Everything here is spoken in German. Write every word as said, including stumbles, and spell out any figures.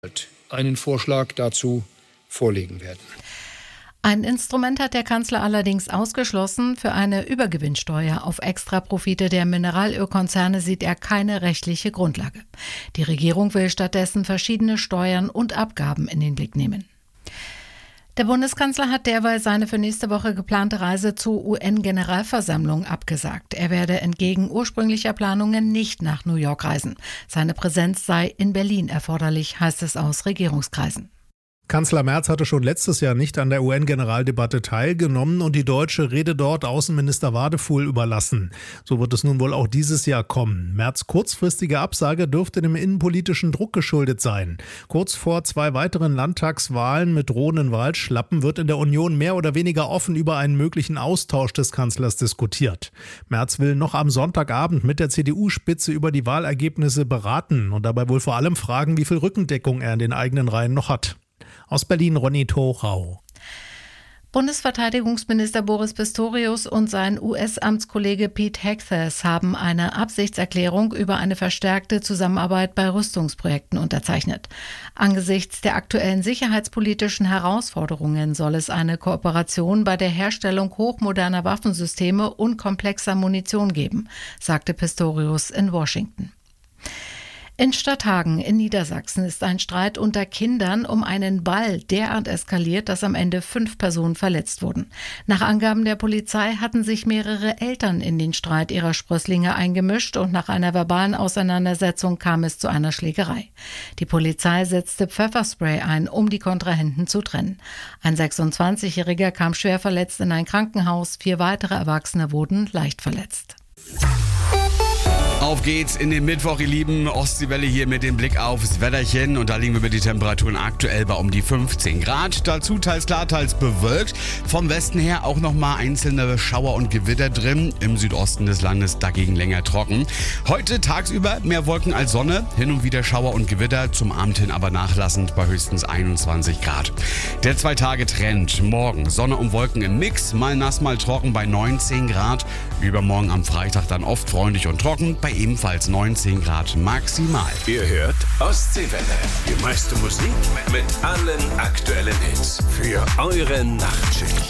einen Vorschlag dazu vorlegen werden. Ein Instrument hat der Kanzler allerdings ausgeschlossen. Für eine Übergewinnsteuer auf Extraprofite der Mineralölkonzerne sieht er keine rechtliche Grundlage. Die Regierung will stattdessen verschiedene Steuern und Abgaben in den Blick nehmen. Der Bundeskanzler hat derweil seine für nächste Woche geplante Reise zur U N-Generalversammlung abgesagt. Er werde entgegen ursprünglicher Planungen nicht nach New York reisen. Seine Präsenz sei in Berlin erforderlich, heißt es aus Regierungskreisen. Kanzler Merz hatte schon letztes Jahr nicht an der U N-Generaldebatte teilgenommen und die deutsche Rede dort Außenminister Wadefuhl überlassen. So wird es nun wohl auch dieses Jahr kommen. Merz' kurzfristige Absage dürfte dem innenpolitischen Druck geschuldet sein. Kurz vor zwei weiteren Landtagswahlen mit drohenden Wahlschlappen wird in der Union mehr oder weniger offen über einen möglichen Austausch des Kanzlers diskutiert. Merz will noch am Sonntagabend mit der C D U-Spitze über die Wahlergebnisse beraten und dabei wohl vor allem fragen, wie viel Rückendeckung er in den eigenen Reihen noch hat. Aus Berlin Ronny Thorau. Bundesverteidigungsminister Boris Pistorius und sein U S-Amtskollege Pete Hegseth haben eine Absichtserklärung über eine verstärkte Zusammenarbeit bei Rüstungsprojekten unterzeichnet. Angesichts der aktuellen sicherheitspolitischen Herausforderungen soll es eine Kooperation bei der Herstellung hochmoderner Waffensysteme und komplexer Munition geben, sagte Pistorius in Washington. In Stadthagen in Niedersachsen ist ein Streit unter Kindern um einen Ball derart eskaliert, dass am Ende fünf Personen verletzt wurden. Nach Angaben der Polizei hatten sich mehrere Eltern in den Streit ihrer Sprösslinge eingemischt und nach einer verbalen Auseinandersetzung kam es zu einer Schlägerei. Die Polizei setzte Pfefferspray ein, um die Kontrahenten zu trennen. Ein sechsundzwanzigjähriger kam schwer verletzt in ein Krankenhaus, vier weitere Erwachsene wurden leicht verletzt. Auf geht's in den Mittwoch, ihr Lieben. Ostseewelle hier mit dem Blick aufs Wetterchen. Und da liegen wir mit den Temperaturen aktuell bei um die fünfzehn Grad. Dazu teils klar, teils bewölkt. Vom Westen her auch nochmal einzelne Schauer und Gewitter drin. Im Südosten des Landes dagegen länger trocken. Heute tagsüber mehr Wolken als Sonne. Hin und wieder Schauer und Gewitter. Zum Abend hin aber nachlassend bei höchstens einundzwanzig Grad. Der Zwei-Tage-Trend. Morgen Sonne und Wolken im Mix. Mal nass, mal trocken bei neunzehn Grad. Übermorgen am Freitag dann oft freundlich und trocken bei ebenfalls neunzehn Grad maximal. Ihr hört Ostseewelle. Die meiste Musik mit allen aktuellen Hits für eure Nachtschicht.